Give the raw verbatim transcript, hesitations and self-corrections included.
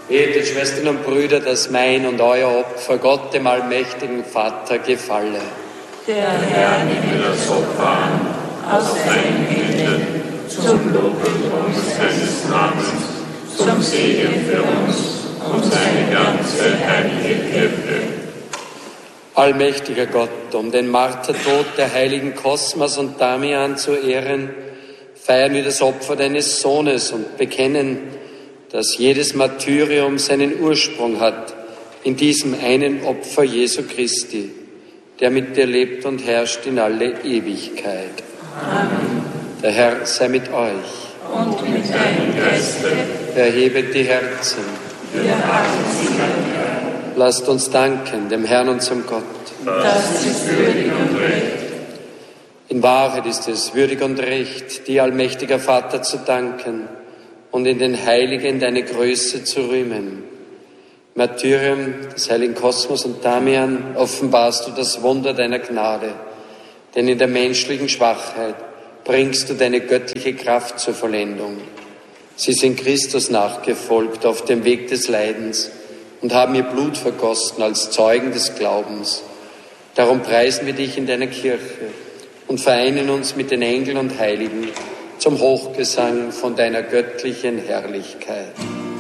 Betet, Schwestern und Brüder, dass mein und euer Opfer Gott, dem allmächtigen Vater, gefalle. Der Herr nehme das Opfer an, aus deinen Händen, zum Lob und Ruhm seines Namens, zum Segen für uns und seine ganze heilige Kirche. Allmächtiger Gott, um den Martertod der heiligen Kosmas und Damian zu ehren, feiern wir das Opfer deines Sohnes und bekennen, dass jedes Martyrium seinen Ursprung hat in diesem einen Opfer Jesu Christi, der mit dir lebt und herrscht in alle Ewigkeit. Amen. Der Herr sei mit euch. Und mit deinem Geiste. Erhebet die Herzen. Wir haben sie an dir. Lasst uns danken dem Herrn, unserem Gott. Das ist würdig und recht. In Wahrheit ist es würdig und recht, dir, allmächtiger Vater, zu danken und in den Heiligen deine Größe zu rühmen. Martyrium des heiligen Kosmas und Damian offenbarst du das Wunder deiner Gnade, denn in der menschlichen Schwachheit bringst du deine göttliche Kraft zur Vollendung. Sie sind Christus nachgefolgt auf dem Weg des Leidens und haben ihr Blut vergossen als Zeugen des Glaubens. Darum preisen wir dich in deiner Kirche und vereinen uns mit den Engeln und Heiligen zum Hochgesang von deiner göttlichen Herrlichkeit.